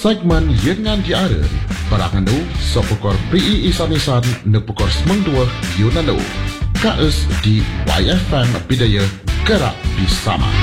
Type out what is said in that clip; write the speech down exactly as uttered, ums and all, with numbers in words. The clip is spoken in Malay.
segmen Yengan Diara Baranganu sepukor P I Isanisan nepukor semang dua Yunanu Kaes di Y F M Bidaya Gerak Bersama.